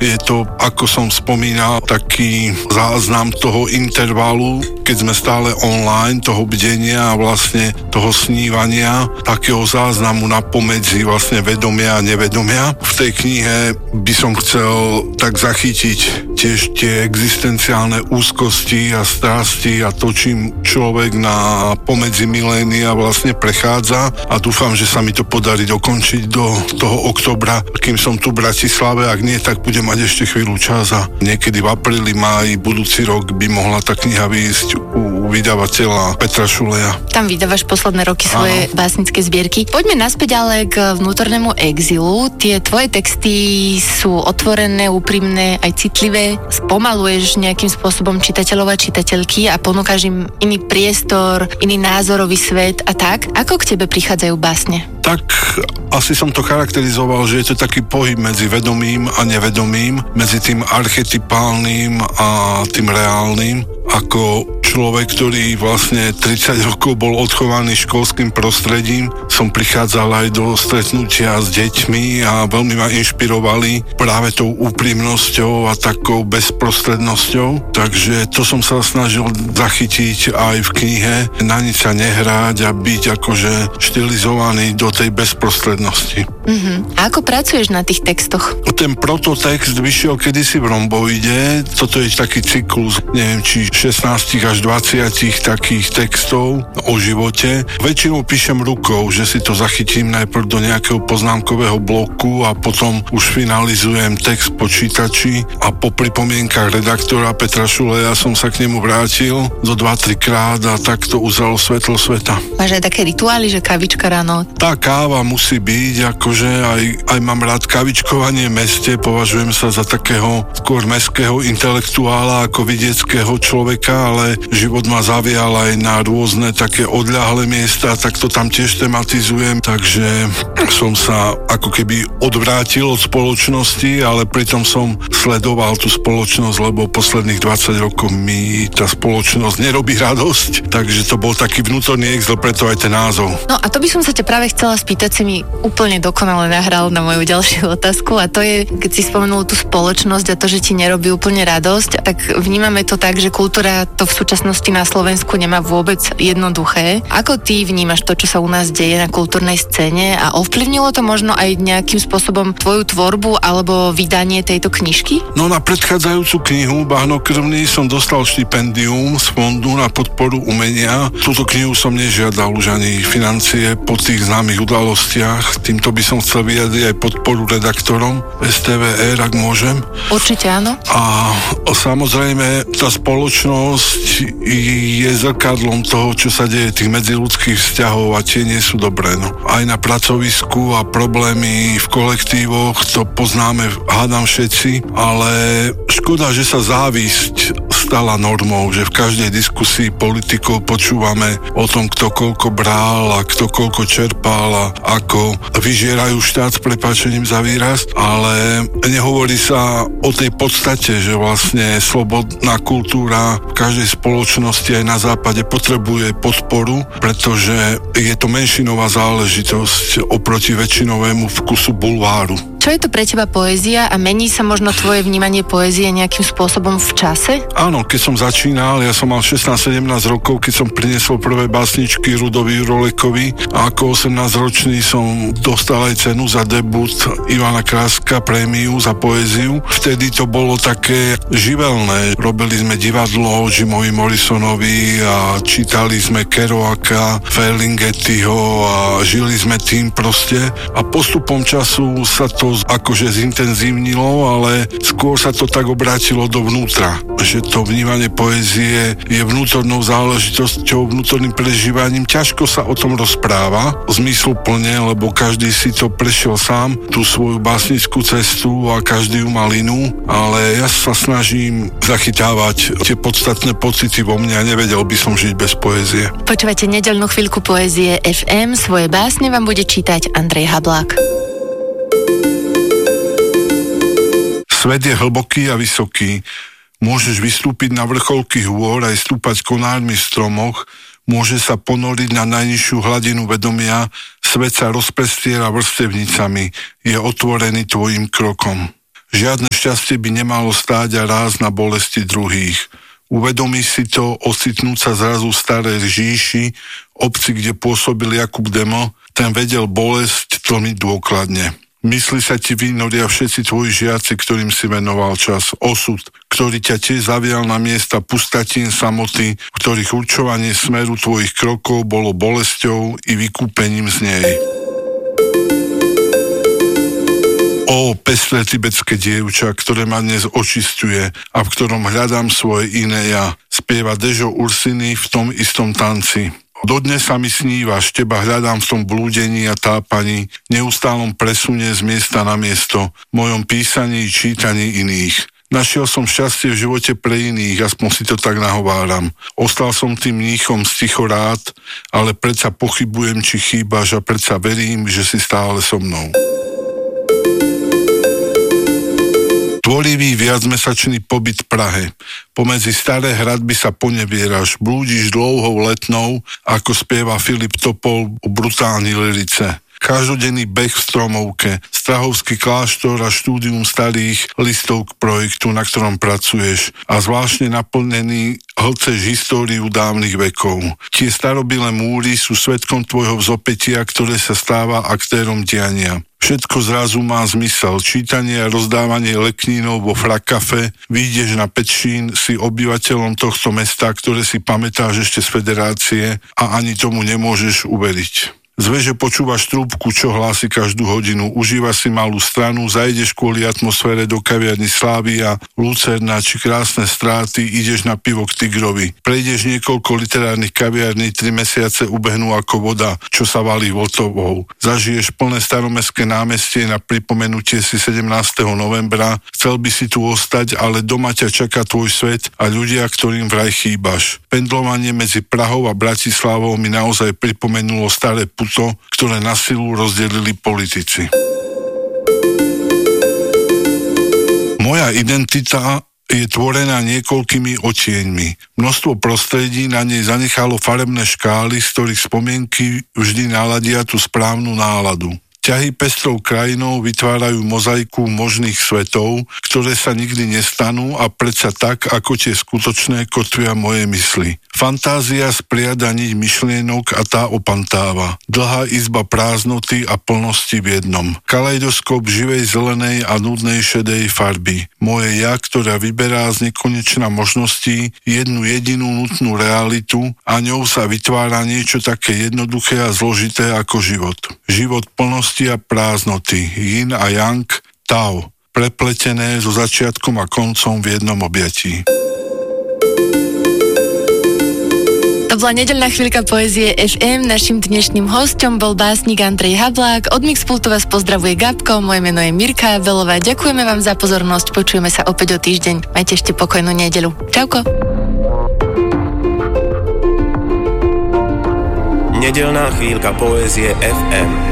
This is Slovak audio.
Je to, ako som spomínal, taký záznam toho intervalu, keď sme stále online, toho bdenia a vlastne toho snívania, takého záznamu na pomedzi vlastne vedomia a nevedomia. V tej knihe by som chcel tak zachytiť tiež tie existenciálne úzkosti a strasti a to, čím človek na pomedzi milénia vlastne prechádza, a dúfam, že sa mi to podarí dokončiť do toho októbra, kým som tu v Bratislave. Ak nie, tak budem mať ešte chvíľu čas a niekedy v apríli, máji budúci rok by mohla tá kniha vyjsť u vydavateľa Petra Šuleja. Tam vydávaš posledné roky svoje básnické zbierky. Poďme naspäť ale k vnútornému exilu. Tie tvoje texty sú otvorené, úprimné, aj citlivé. Spomaluješ nejakým spôsobom čitateľov a čitateľky a ponúkaš im iný priestor, iný názorový svet a tak. Ako k tebe prichádzajú básne? Tak asi som to charakterizoval, že je to taký pohyb medzi vedomým a nevedomým, medzi tým archetypálnym a tým reálnym. Ako človek, ktorý vlastne 30 rokov bol odchovaný školským prostredím, som prichádzal aj do stretnutia s deťmi a veľmi ma inšpirovali práve tou úprimnosťou a takou bezprostrednosťou. Takže to som sa snažil zachytiť aj v knihe, na nič sa nehrať a byť akože štilizovaný do tej bezprostrednosti. A ako pracuješ na tých textoch? Ten prototext vyšiel kedysi v Romboide. Toto je taký cyklus, neviem, či 16 až 20 takých textov o živote. Väčšinou píšem rukou, že si to zachytím najprv do nejakého poznámkového bloku a potom už finalizujem text v počítači a po pripomienkach redaktora Petra Šuleja som sa k nemu vrátil do 2-3 krát a tak to uzralo svetlo sveta. Máš aj také rituály, že kavička ráno? Tá káva musí byť, akože aj mám rád kavičkovanie v meste, považujem sa za takého skôr mestského intelektuála ako vidieckého človeka, ale život ma zavial aj na rôzne také odľahlé miesta, tak to tam tiež tematizujem, takže som sa ako keby odvrátil od spoločnosti, ale pritom som sledoval tú spoločnosť, lebo posledných 20 rokov mi tá spoločnosť nerobí radosť, takže to bol taký vnútorný exil, preto aj ten názov. No a to by som sa ťa práve chcela spýtať, si mi úplne dokonale nahral na moju ďalšiu otázku, a to je, keď si spomenul tú spoločnosť a to, že ti nerobí úplne radosť, tak vnímame to tak, že kultúra to v súčasnosti na Slovensku nemá vôbec jednoduché. Ako ty vnímaš to, čo sa u nás deje na kultúrnej scéne, a ovplyvnilo to možno aj nejakým spôsobom tvoju tvorbu alebo vydanie tejto knižky? No, na predchádzajúcu knihu Bahnokrvný som dostal štipendium z Fondu na podporu umenia. Túto knihu som nežiadal už ani financie po tých známych udalostiach. Týmto by som chcel vyjadriť aj podporu redaktorom STVR, ak môžem. Určite áno. A samozrejme, tá spoločnosť je zrkadlom toho, čo sa deje, tých medziľudských vzťahov, a tie nie sú dobré. No. Aj na pracovisku a problémy v kolektívoch, to poznáme, hádam všetci, ale škoda, že sa závisť stala normou, že v každej diskusii politikov počúvame o tom, kto koľko brál a kto koľko čerpal a ako vyžierajú štát, s prepáčením za výraz, ale nehovorí sa o tej podstate, že vlastne slobodná kultúra v každej spoločnosti aj na západe potrebuje podporu, pretože je to menšinová záležitosť oproti väčšinovému vkusu bulváru. Čo je to pre teba poézia a mení sa možno tvoje vnímanie poézie nejakým spôsobom v čase? Áno, keď som začínal, ja som mal 16-17 rokov, keď som priniesol prvé básničky Rudovi Jurolekovi, a ako 18-ročný som dostal aj cenu za debut Ivana Kráska, prémiu za poéziu. Vtedy to bolo také živelné. Robili sme divadlo Jimovi Morrisonovi a čítali sme Kerouaka, Ferlinghettiho a žili sme tým proste. A postupom času sa to akože zintenzívnilo, ale skôr sa to tak obrátilo dovnútra, že to vnímanie poézie je vnútornou záležitosťou, vnútorným prežívaním. Ťažko sa o tom rozpráva zmysluplne, lebo každý si to prešiel sám, tú svoju básnickú cestu, a každý ju mal inú, ale ja sa snažím zachytávať tie podstatné pocity vo mne a nevedel by som žiť bez poézie. Počúvate nedeľnú chvíľku Poézie FM, svoje básne vám bude čítať Andrej Hablák. Svet je hlboký a vysoký. Môžeš vystúpiť na vrcholky hôr, aj stúpať konármi v stromoch, môže sa ponoriť na najnižšiu hladinu vedomia, svet sa rozprestiera vrstevnicami, je otvorený tvojim krokom. Žiadne šťastie by nemalo stáť a ráz na bolesti druhých. Uvedomí si to, ocitnúť sa zrazu v starej Říši, obci, kde pôsobil Jakub Demo, ten vedel bolesť tlmiť dôkladne. Mysli sa ti vynoria všetci tvoji žiaci, ktorým si venoval čas. Osud, ktorý ťa tiež zavial na miesta pustatín samoty, v ktorých určovanie smeru tvojich krokov bolo bolesťou i vykúpením z nej. Ó, pestré tibetské dievča, ktoré ma dnes očisťuje a v ktorom hľadám svoje iné ja, spieva Dežo Ursiny v tom istom tanci. Dodnes sa mi snívaš, teba hľadám v tom blúdení a tápaní, neustálom presune z miesta na miesto, mojom písaní i čítaní iných. Našiel som šťastie v živote pre iných, aspoň si to tak nahováram. Ostal som tým mníchom z ticho rád, ale predsa pochybujem, či chýbaš a predsa verím, že si stále so mnou. Tvorivý viacmesačný pobyt v Prahe. Pomedzi staré hradby sa ponevieraš, blúdiš dlouhou letnou, ako spieva Filip Topol u brutálnej lyrice. Každodenný beh v stromovke, Strahovský kláštor a štúdium starých listov k projektu, na ktorom pracuješ a zvláštne naplnený hlceš históriu dávnych vekov. Tie starobilé múry sú svedkom tvojho vzopätia, ktoré sa stáva aktérom diania. Všetko zrazu má zmysel. Čítanie a rozdávanie leknínov vo Frakafe, vyjdeš na Petšín, si obyvateľom tohto mesta, ktoré si pamätáš ešte z federácie a ani tomu nemôžeš uveriť. Zve, že počúvaš trúbku, čo hlási každú hodinu, užívaš si malú stranu, zajdeš kvôli atmosfére do kaviarny Slávia, Lucerna či Krásne Stráty, ideš na pivo k Tigrovi. Prejdeš niekoľko literárnych kaviarní, 3 mesiace ubehnú ako voda, čo sa valí Vltovou. Zažiješ plné staromestské námestie na pripomenutie si 17. novembra, chcel by si tu ostať, ale doma ťa čaká tvoj svet a ľudia, ktorým vraj chýbaš. Pendlovanie medzi Prahou a Bratislavou mi naozaj pripomenulo staré puto, ktoré na silu rozdelili politici. Moja identita je tvorená niekoľkými odtieňmi. Množstvo prostredí na nej zanechalo farebné škály, z ktorých spomienky vždy naladia tú správnu náladu. Ťahy pestrou krajinou vytvárajú mozaiku možných svetov, ktoré sa nikdy nestanú a predsa tak, ako tie skutočné kotvia moje mysli. Fantázia spriada niť myšlienok a tá opantáva. Dlhá izba prázdnoty a plnosti v jednom. Kaleidoskop živej zelenej a nudnej šedej farby. Moje ja, ktorá vyberá z nekonečna možností jednu jedinú nutnú realitu a ňou sa vytvára niečo také jednoduché a zložité ako život. Život plnosti a prázdnoty, yin a yang, tao, prepletené so začiatkom a koncom v jednom objatí. To bola nedeľná chvíľka poézie FM. Naším dnešným hosťom bol básnik Andrej Hablák. Od Mixpultu vás pozdravuje Gabko, moje meno je Mirka Velová. Ďakujeme vám za pozornosť, počujeme sa opäť o týždeň. Majte ešte pokojnú nedeľu. Čauko. Nedeľná chvíľka poézie FM.